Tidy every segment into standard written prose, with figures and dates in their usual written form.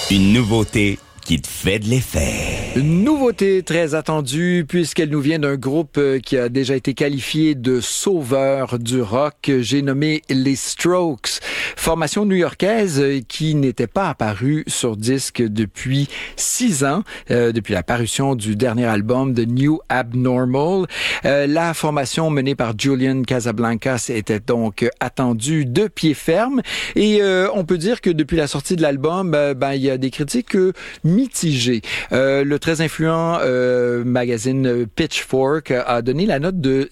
Une nouveauté qui te fait de l'effet. Une nouveauté très attendue puisqu'elle nous vient d'un groupe qui a déjà été qualifié de sauveur du rock. J'ai nommé les Strokes, formation new-yorkaise qui n'était pas apparue sur disque depuis 6 ans, depuis la parution du dernier album The New Abnormal. La formation menée par Julian Casablancas était donc attendue de pied ferme et on peut dire que depuis la sortie de l'album, il y a des critiques mitigé. Le très influent magazine Pitchfork a donné la note de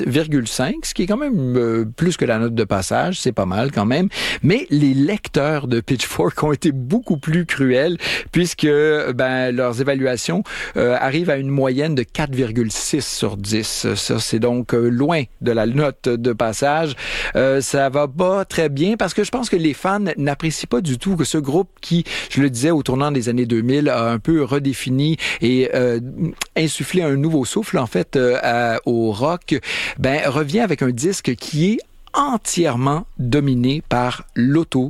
6,5, ce qui est quand même plus que la note de passage, c'est pas mal quand même. Mais les lecteurs de Pitchfork ont été beaucoup plus cruels puisque leurs évaluations arrivent à une moyenne de 4,6 sur 10. Ça, c'est donc loin de la note de passage. Ça va pas très bien parce que je pense que les fans n'apprécient pas du tout que ce groupe qui, je le disais, au tournant des années 2000, a un peu redéfini et insufflé un nouveau souffle en fait au rock, revient avec un disque qui est entièrement dominé par l'autotune.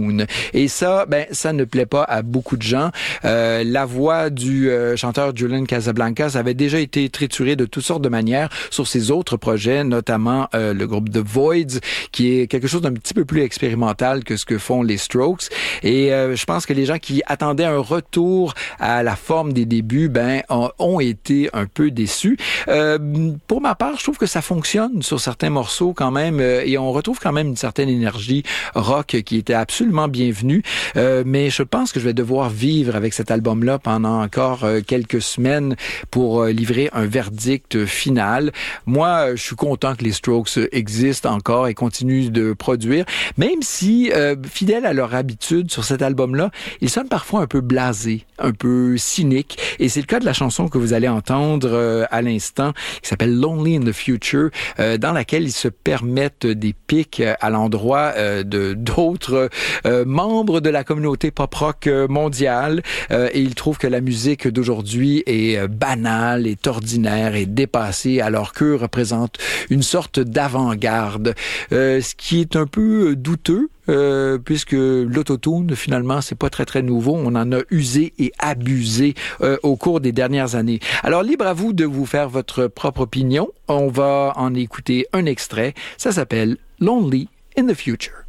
Et ça, ça ne plaît pas à beaucoup de gens. La voix du chanteur Julian Casablancas avait déjà été triturée de toutes sortes de manières sur ses autres projets, notamment le groupe The Voids, qui est quelque chose d'un petit peu plus expérimental que ce que font les Strokes. Et je pense que les gens qui attendaient un retour à la forme des débuts, ont été un peu déçus. Pour ma part, je trouve que ça fonctionne sur certains morceaux quand même, et on retrouve quand même une certaine énergie rock qui était absolument bienvenue, mais je pense que je vais devoir vivre avec cet album-là pendant encore quelques semaines pour livrer un verdict final. Moi, je suis content que les Strokes existent encore et continuent de produire, même si, fidèles à leur habitude sur cet album-là, ils sonnent parfois un peu blasés, un peu cyniques, et c'est le cas de la chanson que vous allez entendre à l'instant, qui s'appelle Lonely in the Future, dans laquelle ils se permettent des pics à l'endroit d'autres membres de la communauté pop-rock mondiale, et ils trouvent que la musique d'aujourd'hui est banale, est ordinaire, est dépassée, alors qu'eux représentent une sorte d'avant-garde, ce qui est un peu douteux, puisque l'autotune, finalement, c'est pas très, très nouveau. On en a usé et abusé au cours des dernières années. Alors, libre à vous de vous faire votre propre opinion. On va en écouter un extrait. Ça s'appelle Lonely in the Future.